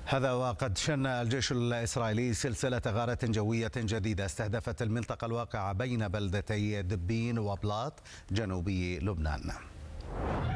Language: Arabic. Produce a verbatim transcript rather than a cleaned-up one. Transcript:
هذا وقد شن الجيش الإسرائيلي سلسلة غارات جوية جديدة استهدفت المنطقة الواقعة بين بلدتي دبين وبلاط جنوبي لبنان.